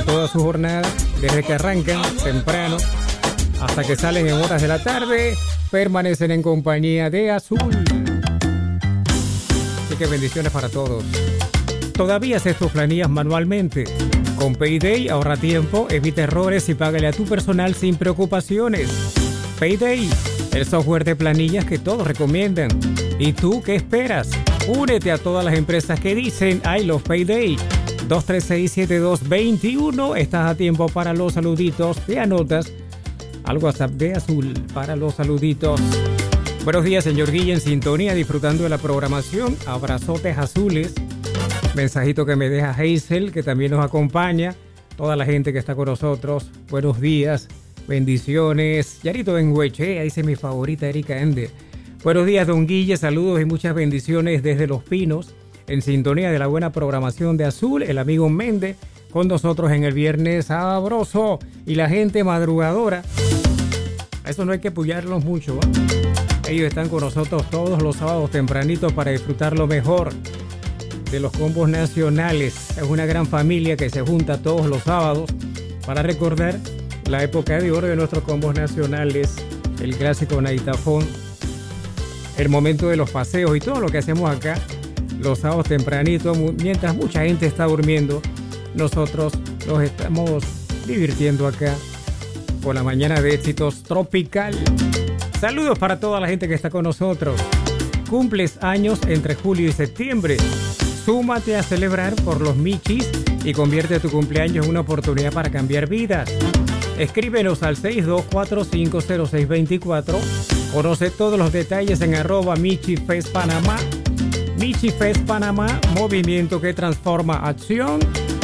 toda su jornada, desde que arrancan temprano hasta que salen en horas de la tarde, permanecen en compañía de Azul. Así que bendiciones para todos. ¿Todavía haces tus planillas manualmente? Con Payday ahorra tiempo, evita errores y págale a tu personal sin preocupaciones. Payday, el software de planillas que todos recomiendan. ¿Y tú qué esperas? Únete a todas las empresas que dicen I love Payday. 236-7221. Estás a tiempo para los saluditos. Te anotas al WhatsApp de Azul para los saluditos. Buenos días, señor Guille, en sintonía, disfrutando de la programación. Abrazotes azules. Mensajito que me deja Hazel, que también nos acompaña. Toda la gente que está con nosotros. Buenos días, bendiciones. Yarito Bengueche, ahí dice mi favorita Erika Ender. Buenos días, don Guille, saludos y muchas bendiciones desde Los Pinos. En sintonía de la buena programación de Azul, el amigo Méndez con nosotros en el viernes sabroso. Y la gente madrugadora, a eso no hay que apoyarlos mucho, ¿eh? Ellos están con nosotros todos los sábados tempranitos para disfrutar lo mejor de los combos nacionales. Es una gran familia que se junta todos los sábados para recordar la época de oro de nuestros combos nacionales, el clásico Naitafón, el momento de los paseos y todo lo que hacemos acá los sábados tempranitos, mientras mucha gente está durmiendo. Nosotros nos estamos divirtiendo acá con la mañana de éxitos tropical. Saludos para toda la gente que está con nosotros. Cumples años entre julio y septiembre. Súmate a celebrar por los Michis y convierte tu cumpleaños en una oportunidad para cambiar vidas. Escríbenos al 62450624. Conoce todos los detalles en @MichiFestPanamá. Michi Fest Panamá, movimiento que transforma acción.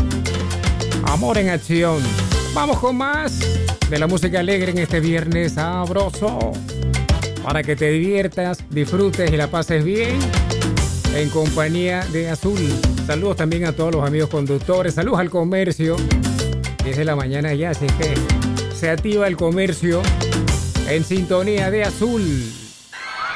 Amor en acción. Vamos con más de la música alegre en este viernes sabroso. Para que te diviertas, disfrutes y la pases bien en compañía de Azul. Saludos también a todos los amigos conductores. Saludos al comercio. 10 de la mañana ya, así que se activa el comercio en sintonía de Azul.